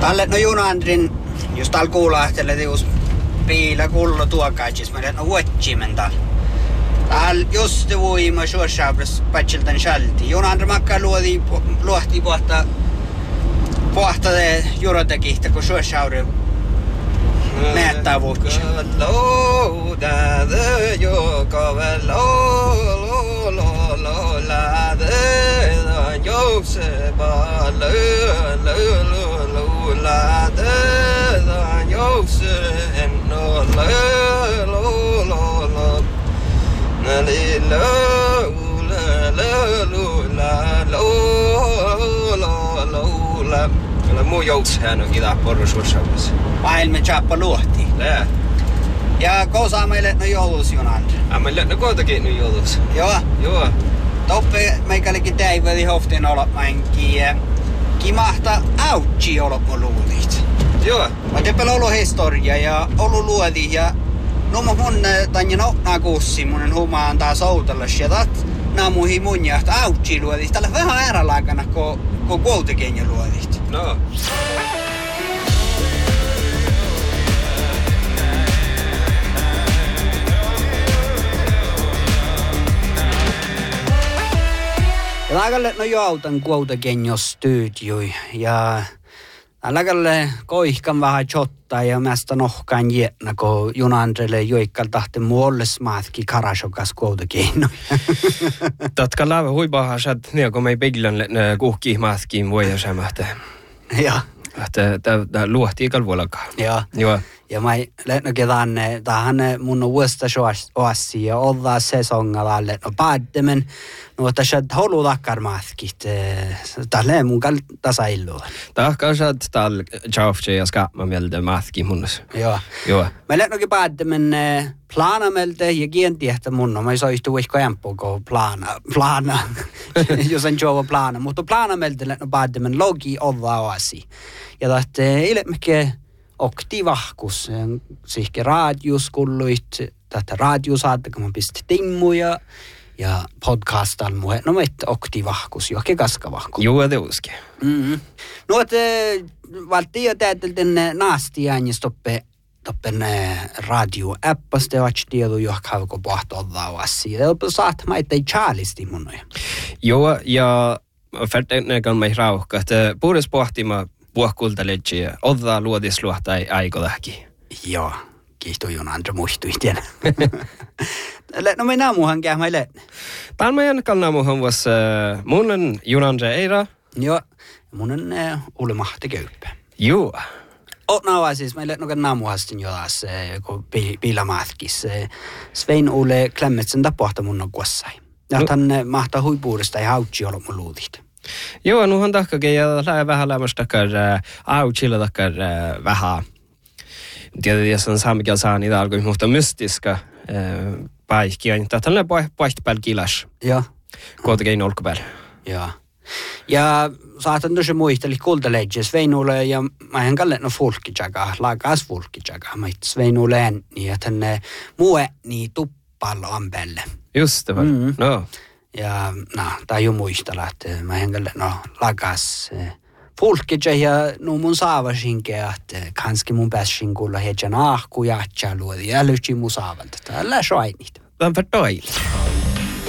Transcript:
Tälle no Junandrin, jos täällä kuulaahtelee tius piilä kullo tuokaitsis, mä no vuotsimen täällä. Täällä just voima suosaabras patsiltan shalti. Junandrin makka luohti pohta jurotekihtä, kun suosaabri näyttää vuotsi. Kyllä muu joutsään on kitää porrusuussaudessa. Maailme chappa luohti. Lää. Ja kousaa meille no joulus Junandri. Meille no koitakin nyt joulus. Joo. Toppe meikälikin täiveli hoftin olotmainkin. Kimahta autsi olotmoluulit. Joo. Mä teppel ollut historia ja ollut luodi ja no mun tänne ottaa kussi mun humaan taas outellas ja tat naamuhi mun ja autsi luodit. Tällä vähän ääralaikana kun kuoltekenja luodit. No. Ja lääkälle no joutan kuoltekenja studioi ja lääkälle koihkan vähän chottaa ja mästä nohkaan jätnä, kun Junandrelle joikkal tahti muolles maatki karasokas kuoltekenja. Tatka läävä huipaha saat niin, kun me ei piglan kuhki maatkiin voi ja sämähtä. Ja. Tämä luohti ikään vuolakaan. Joo. Ja mä lennäkin tähän mun uudesta oassi ja ollaan sesongalla no päättämään. No tässä holu takkar matkit. Tällä mun tasa illuun. Tahkaa saat täällä tjaufse ja skaapma mieltä matkiin munnas. Joo. Mä lennäkin päättämään plaanamelta ja kientiehtä mun. Mä soistu ehkä jämppu, kun plaana. Jos en juova plaana. Mutta plaanamelta lennäkin päättämään logi ollaan oassi. Ja tahti ilmeisesti oktivahkus. Sihke radius kulluit. Tätä radiosaatte, kun mä pistin timmuja. Ja podcastan muhe. No meitte oktivahkus, johonkin kaskavahkus. Joo, det uske. No, että valti jo täytelten naasti ääni toppen radio-appasta ja vatsi tieto johonkin kun pohtoillaan vassi. Ja saat maita ei chaalisti munnoja. Joo, ja färtänäkään mei rauhka, että puhudes pohtima puhkultaletsi ja ottaa luotisluohta aikolahki. Joo. Kiitos Junandri muistuitin. No me naamuhan kähmäile. Täällä mä jännekaan naamuhan vuossa mun on Junandri Eira. Joo, mun on Ulle Mahti Köyppä. Joo. Otnaa siis meille nokan naamuhastin jodas, kun piilamatkis. Svein Ulle Klemmetsen tapohta mun on kuossai. Ja hän mahtaa huipuudesta ja hautsi olla mun luutit. Joo, nuhan tahkakin ja vähän lämmäs takar autsilla takar vähän. Tietysti jos on saamikin saa niitä alkoi muuta mystiska paikkia, niin tällainen paihtopäälä kilas. Joo. Kuitenkin olkapäällä. Joo. Ja saatan tosi muistella kultaleidjes Sveinulle ja mä en kalle no folkitjaga, laakas folkitjaga. Mä itse Sveinulle ääni, että hän muu ääni tuppalla ampelle. Just det var. No. Ja tää jo muistella, että mä en kalle no laakas folkitja ja no mun saavasinke, että kanski mun pääsin kuulla hetken ahku ja luodi ja löytsi mun saavalta. Tällä soinit. Tämä on